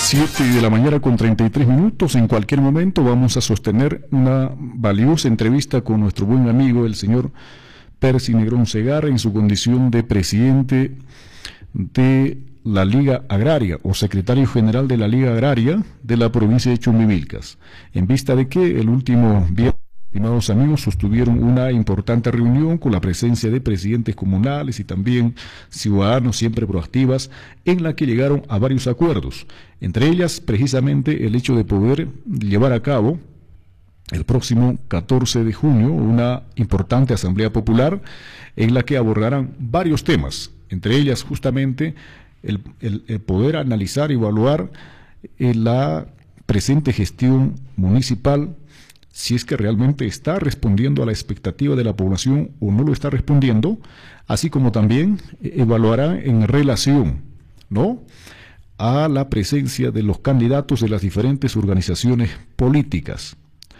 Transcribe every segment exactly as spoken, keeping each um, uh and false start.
siete de la mañana con treinta y tres minutos. En cualquier momento vamos a sostener una valiosa entrevista con nuestro buen amigo, el señor Percy Negrón Segarra, en su condición de presidente de la Liga Agraria o secretario general de la Liga Agraria de la provincia de Chumbivilcas, en vista de que el último viernes, estimados amigos, sostuvieron una importante reunión con la presencia de presidentes comunales y también ciudadanos siempre proactivas, en la que llegaron a varios acuerdos, entre ellas precisamente el hecho de poder llevar a cabo el próximo catorce de junio una importante asamblea popular en la que abordarán varios temas, entre ellas justamente el, el, el poder analizar y evaluar eh, la presente gestión municipal, si es que realmente está respondiendo a la expectativa de la población o no lo está respondiendo, así como también evaluará en relación, ¿no?, a la presencia de los candidatos de las diferentes organizaciones políticas.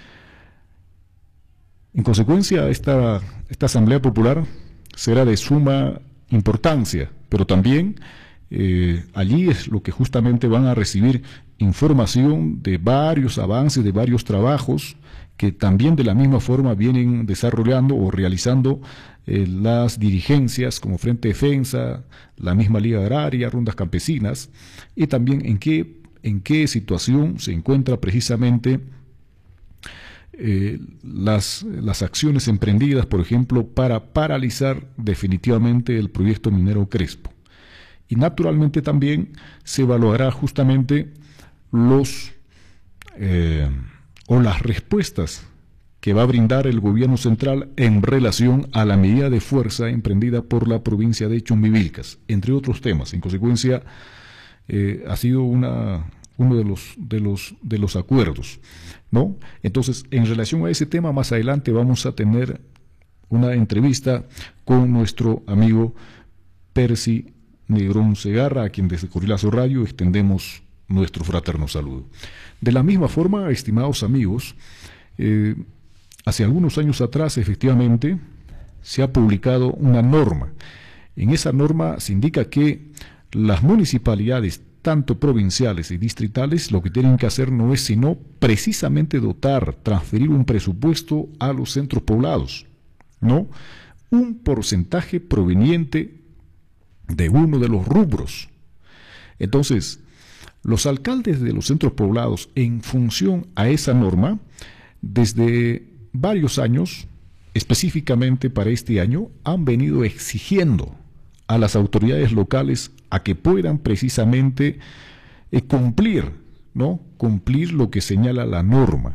En consecuencia, esta, esta Asamblea Popular será de suma importancia, pero también eh, allí es lo que justamente van a recibir información de varios avances, de varios trabajos que también de la misma forma vienen desarrollando o realizando eh, las dirigencias como Frente Defensa, la misma Liga Agraria, Rondas Campesinas, y también en qué, en qué situación se encuentra precisamente eh, las, las acciones emprendidas, por ejemplo, para paralizar definitivamente el proyecto minero Crespo. Y naturalmente también se evaluará justamente los eh, o las respuestas que va a brindar el gobierno central en relación a la medida de fuerza emprendida por la provincia de Chumbivilcas, entre otros temas. En consecuencia, eh, ha sido una, uno de los, de los, de los acuerdos, ¿no? Entonces, en relación a ese tema, más adelante vamos a tener una entrevista con nuestro amigo Percy Negrón Segarra, a quien desde Corilazo Radio extendemos nuestro fraterno saludo. De la misma forma, estimados amigos, eh, hace algunos años atrás, efectivamente, se ha publicado una norma. En esa norma se indica que las municipalidades, tanto provinciales y distritales, lo que tienen que hacer no es sino precisamente dotar, transferir un presupuesto a los centros poblados, ¿no? Un porcentaje proveniente de uno de los rubros. Entonces, los alcaldes de los centros poblados, en función a esa norma, desde varios años, específicamente para este año, han venido exigiendo a las autoridades locales a que puedan precisamente eh, cumplir, ¿no? Cumplir lo que señala la norma,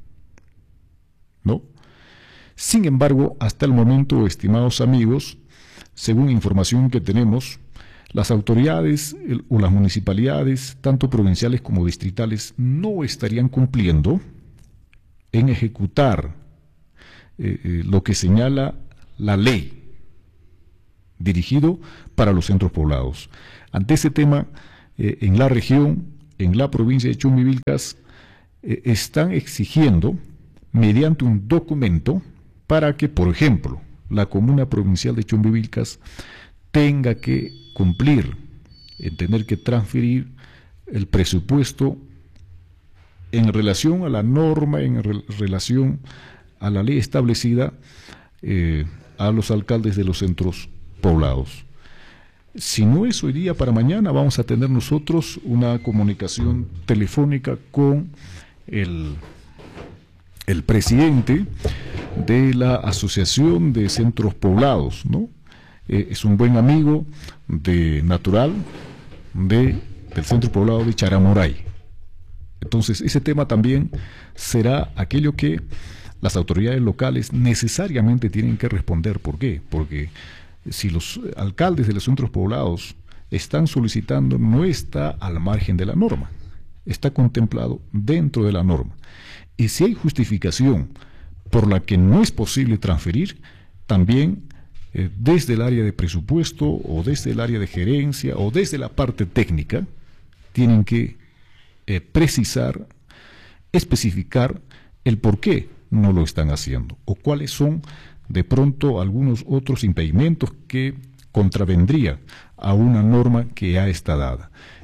¿no? Sin embargo, hasta el momento, estimados amigos, según información que tenemos, las autoridades el, o las municipalidades, tanto provinciales como distritales, no estarían cumpliendo en ejecutar eh, eh, lo que señala la ley dirigido para los centros poblados. Ante ese tema, eh, en la región, en la provincia de Chumbivilcas, eh, están exigiendo, mediante un documento, para que, por ejemplo, la comuna provincial de Chumbivilcas tenga que cumplir, en tener que transferir el presupuesto en relación a la norma, en re relación a la ley establecida eh, a los alcaldes de los centros poblados. Si no es hoy día, para mañana vamos a tener nosotros una comunicación telefónica con el, el presidente de la Asociación de Centros Poblados, ¿no? Eh, es un buen amigo de natural de, del centro poblado de Charamoray. Entonces, ese tema también será aquello que las autoridades locales necesariamente tienen que responder. ¿Por qué? Porque si los alcaldes de los centros poblados están solicitando, no está al margen de la norma, está contemplado dentro de la norma. Y si hay justificación por la que no es posible transferir, también eh, desde el área de presupuesto o desde el área de gerencia o desde la parte técnica, tienen que eh, precisar, especificar el por qué no lo están haciendo o cuáles son de pronto algunos otros impedimentos que contravendrían a una norma que ya está dada.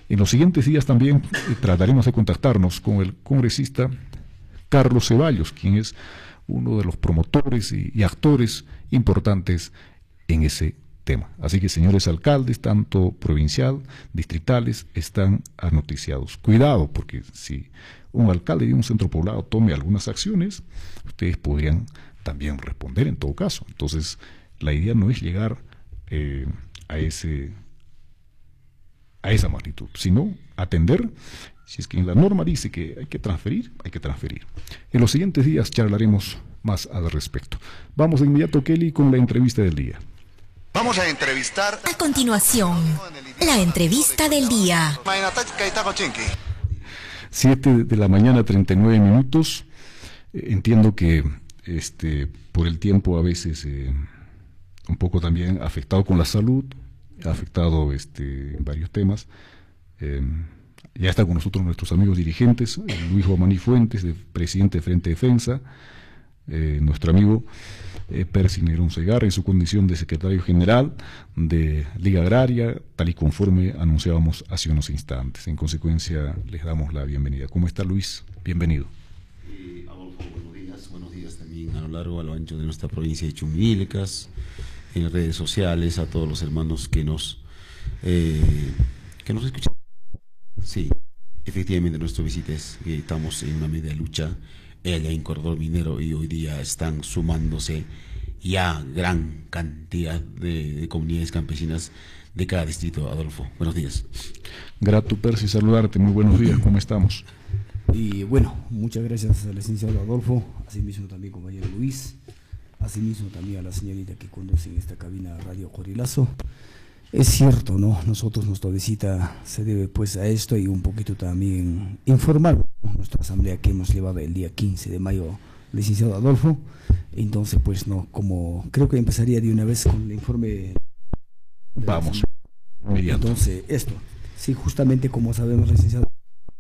En los siguientes días también eh, trataremos de contactarnos con el congresista Carlos Ceballos, quien es uno de los promotores y, y actores importantes en ese tema. Así que, señores alcaldes, tanto provincial, distritales, están anoticiados. Cuidado, porque si un alcalde de un centro poblado tome algunas acciones, ustedes podrían también responder en todo caso. Entonces, la idea no es llegar eh, a ese a esa magnitud, sino atender. Si es que en la norma dice que hay que transferir, hay que transferir. En los siguientes días charlaremos más al respecto. Vamos de inmediato, Kelly, con la entrevista del día. Vamos a entrevistar... A continuación, la entrevista del día. Siete de la mañana, treinta y nueve minutos. Eh, entiendo que este, por el tiempo a veces eh, un poco también afectado con la salud, ha afectado este, en varios temas. Eh, ya está con nosotros nuestros amigos dirigentes, eh, Luis Guamaní Fuentes, de, presidente de Frente Defensa, eh, nuestro amigo eh, Percy Nerón Segarra, en su condición de secretario general de Liga Agraria, tal y conforme anunciábamos hace unos instantes. En consecuencia, les damos la bienvenida. ¿Cómo está, Luis? Bienvenido. Eh, Adolfo, buenos días. Buenos días también a lo largo, a lo ancho de nuestra provincia de Chumilcas, en redes sociales, a todos los hermanos que nos eh, que nos escuchan. Sí, efectivamente nuestro visita es que estamos en una media lucha allá en Corredor Minero, y hoy día están sumándose ya gran cantidad de, de comunidades campesinas de cada distrito. Adolfo, buenos días. Grato, Percy, saludarte. Muy buenos días, ¿cómo estamos? Y bueno, muchas gracias al licenciado Adolfo, asimismo también compañero Luis, asimismo también a la señorita que conduce en esta cabina Radio Corilazo. Es cierto, ¿no? Nosotros, nuestra visita se debe pues a esto y un poquito también informal, ¿no? Nuestra asamblea que hemos llevado el día quince de mayo, licenciado Adolfo. Entonces, pues no, como creo que empezaría de una vez con el informe. Vamos. Entonces, esto, sí, justamente como sabemos, licenciado,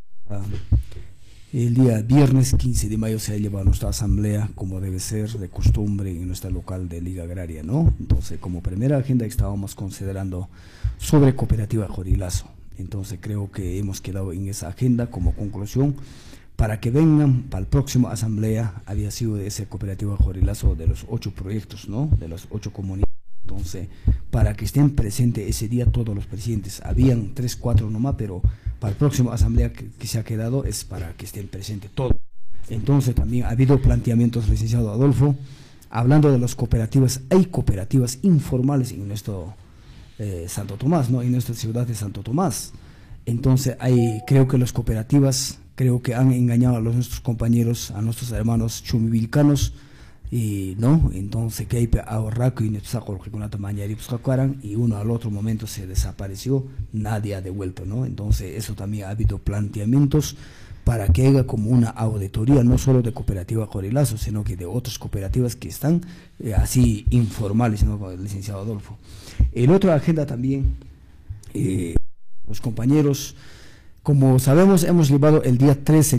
el día viernes quince de mayo se ha llevado nuestra asamblea, como debe ser de costumbre en nuestra local de Liga Agraria, ¿no? Entonces, como primera agenda estábamos considerando sobre cooperativa Corilazo. Entonces, creo que hemos quedado en esa agenda como conclusión para que vengan para la próxima asamblea. Había sido esa cooperativa Corilazo de los ocho proyectos, ¿no? De las ocho comunidades. Entonces, para que estén presentes ese día todos los presidentes. Habían tres, cuatro nomás, pero para la próxima asamblea que, que se ha quedado es para que estén presentes todos. Entonces, también ha habido planteamientos, licenciado Adolfo, hablando de las cooperativas. Hay cooperativas informales en nuestro eh, Santo Tomás, ¿no? En nuestra ciudad de Santo Tomás. Entonces, hay, creo que las cooperativas, creo que han engañado a los, nuestros compañeros, a nuestros hermanos chumivilcanos, y no, entonces que hay ahorraco y y uno al otro momento se desapareció, nadie ha devuelto, ¿no? Entonces eso también ha habido planteamientos para que haga como una auditoría, no solo de cooperativa Corilazo, sino que de otras cooperativas que están eh, así informales, ¿no? El licenciado Adolfo. En otra agenda también, eh, los compañeros, como sabemos, hemos llevado el día trece